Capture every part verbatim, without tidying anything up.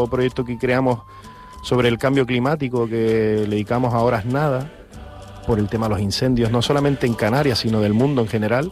otro proyecto que creamos sobre el cambio climático, que le dedicamos a horas nada, por el tema de los incendios, no solamente en Canarias, sino del mundo en general,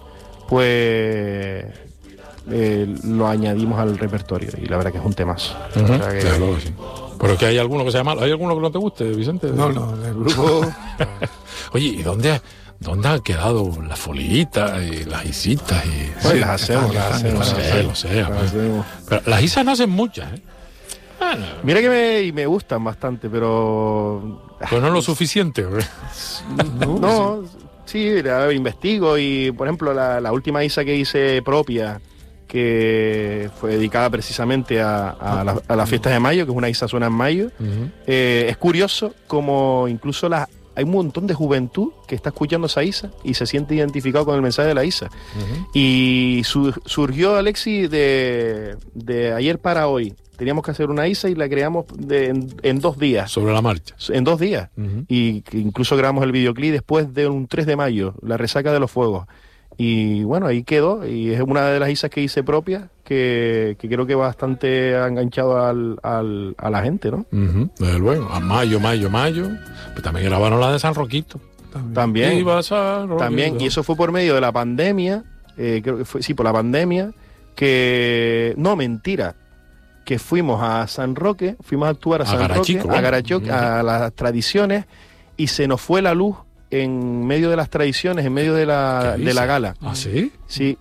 pues eh, lo añadimos al repertorio y la verdad que es un temazo. Uh-huh. O sea que... Claro que sí. Pero es que hay alguno que sea malo. ¿Hay alguno que no te guste, Vicente? No, no, del grupo... Oye, ¿y dónde, dónde han quedado las foliitas y las isitas? Y... Pues sí, las hacemos, las hacemos. Lo sé, lo sé. Las hacemos. Pero las isas no hacen muchas, ¿eh? Bueno, Mira que me, y me gustan bastante, pero... Pues no lo suficiente. No, no sí, la investigo y, por ejemplo, la, la última isa que hice propia, que fue dedicada precisamente a, a, la, a las fiestas de mayo, que es una isa suena en mayo, uh-huh. eh, es curioso como incluso la, hay un montón de juventud que está escuchando esa isa y se siente identificado con el mensaje de la isa. Uh-huh. Y su, surgió, Alexi, de, de ayer para hoy. Teníamos que hacer una isa y la creamos de, en, en dos días. Sobre la marcha. En dos días. Uh-huh. Y incluso grabamos el videoclip después de un tres de mayo, la resaca de los fuegos. Y bueno, ahí quedó. Y es una de las isas que hice propia, que, que creo que bastante ha enganchado al, al, a la gente, ¿no? Uh-huh. Desde luego. A mayo, mayo, mayo. Pues también grabaron la de San Roquito. También. Iba San Roquito. También. Y eso fue por medio de la pandemia. Eh, creo que fue, sí, por la pandemia. Que... No, mentira. Que fuimos a San Roque, fuimos a actuar a, a San Garachico, Roque, bueno. a Garachico, uh-huh. a las tradiciones, y se nos fue la luz en medio de las tradiciones, en medio de la, de la gala. ¿Ah, sí? Sí,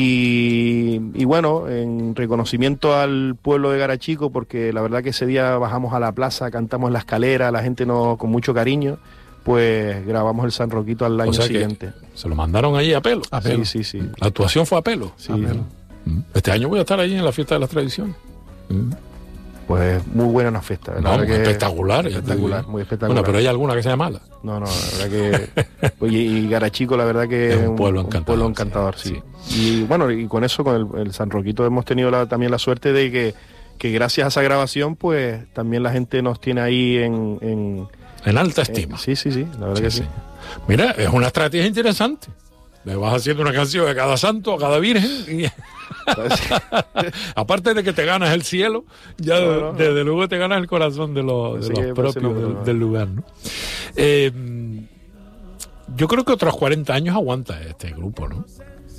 y, y bueno, en reconocimiento al pueblo de Garachico, porque la verdad que ese día bajamos a la plaza, cantamos en la escalera, la gente nos con mucho cariño, pues grabamos el San Roquito al año o sea siguiente. Se lo mandaron ahí a pelo. A pelo. Sí, sí, sí. La actuación fue a pelo. Sí. A pelo. Este año voy a estar allí en la fiesta de las tradiciones. Pues muy buena una fiesta, ¿verdad? No, muy que espectacular, espectacular, muy espectacular. Bueno, pero hay alguna que sea mala. No, no, la verdad que... Oye, y Garachico, la verdad que es un pueblo encantador. Un pueblo encantador, sí. sí. sí. Y bueno, y con eso, con el, el San Roquito, hemos tenido la, también la suerte de que, que gracias a esa grabación, pues también la gente nos tiene ahí en... En, en alta estima. Eh, sí, sí, sí, la verdad sí, que sí. sí. Mira, es una estrategia interesante. Le vas haciendo una canción a cada santo, a cada virgen... Y... Aparte de que te ganas el cielo, ya no, no, desde no. luego te ganas el corazón de, lo, de los propios del, del lugar, ¿no? Eh, yo creo que otros cuarenta años aguanta este grupo, ¿no?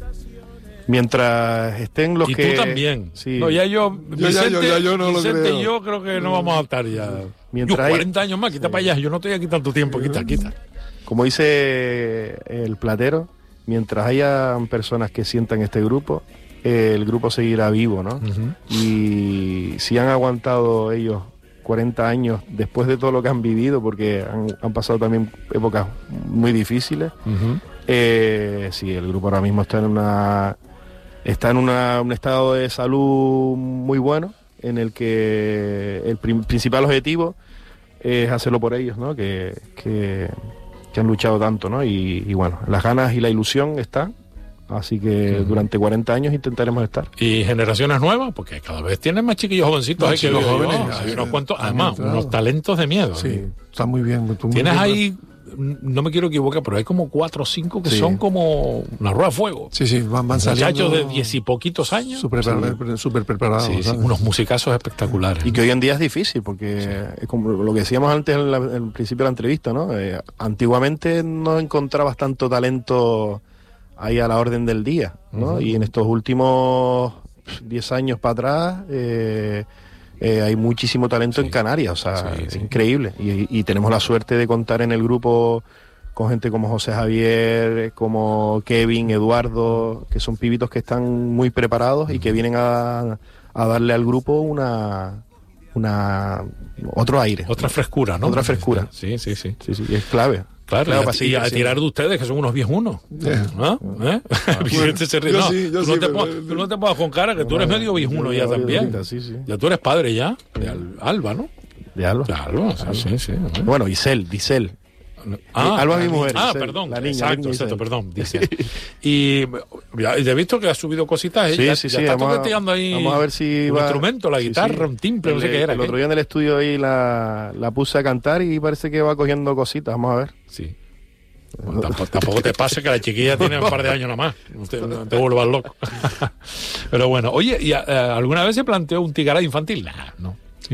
Mientras estén los y que... Y tú también. Sí. No, ya yo, Vicente, ya, yo, ya yo no Vicente lo creo. y yo creo que no vamos a estar ya. Mientras yo, hay... cuarenta años más, quita sí. para allá. Yo no estoy aquí tanto tiempo, quita, quita. Como dice el platero, mientras haya personas que sientan este grupo, el grupo seguirá vivo, ¿no? Uh-huh. Y si han aguantado ellos cuarenta años después de todo lo que han vivido, porque han, han pasado también épocas muy difíciles, uh-huh. eh, sí, el grupo ahora mismo está en una está en una, un estado de salud muy bueno, en el que el prim- principal objetivo es hacerlo por ellos, ¿no? Que, que, que han luchado tanto, ¿no? Y, y bueno, las ganas y la ilusión están. Así que uh-huh. durante cuarenta años intentaremos estar. ¿Y generaciones nuevas? Porque cada vez tienen más chiquillos jovencitos. Más hay chicos que jóvenes. Yo, hay unos cuantos, además, unos talentos de miedo. Sí, ¿eh? está muy bien. Muy Tienes bien, ahí, no me quiero equivocar, pero hay como cuatro o cinco que sí. son como una rueda de fuego. Sí, sí, van, van saliendo. Muchachos de diez y poquitos años. Súper sí. super preparados. Sí, sí, unos musicazos espectaculares. Y que hoy en día es difícil, porque sí. es como lo que decíamos antes en, la, en el principio de la entrevista, ¿no? Eh, antiguamente no encontrabas tanto talento ahí a la orden del día, ¿no? Uh-huh. Y en estos últimos diez años para atrás eh, eh, hay muchísimo talento sí. en Canarias, o sea, sí, es sí. increíble. Y, y tenemos la suerte de contar en el grupo con gente como José Javier, como Kevin, Eduardo, que son pibitos que están muy preparados uh-huh. y que vienen a, a darle al grupo una... una otro aire. Otra frescura, ¿no? Otra frescura. Sí, sí, sí. Sí, sí, y es clave. Claro, claro, y, a, y a tirar de ustedes, que son unos viejunos. Yeah. ¿No? ¿Eh? Ah, bueno, se ríe. No, sí, tú, sí, no te pero, pongas, tú no te pongas con cara, que tú eres medio viejuno ya también. Sí, sí. Ya tú eres padre ya, de Al, Alba, ¿no? De Alba. Claro, sí, sí, sí. Bueno, Isel, Disel. Ah, Alba es mi mujer. Ah, Isel, perdón. La niña, exacto, la exacto, Isel. perdón. Dice. Y ya he visto que has subido cositas. ¿eh? Sí, ya, sí, ya sí. Está Vamos, toqueteando ahí vamos a ver si un va... instrumento, la guitarra, sí, sí. un timbre, no sé el, qué era. El ¿qué? otro día en el estudio ahí la, la puse a cantar y parece que va cogiendo cositas. Vamos a ver. Sí. Bueno, tampoco, tampoco te pase que la chiquilla tiene un par de años nada más. No te, no te vuelvas loco. Pero bueno, oye, ¿y a, a, alguna vez se planteó un Tigaray infantil? Nah, no.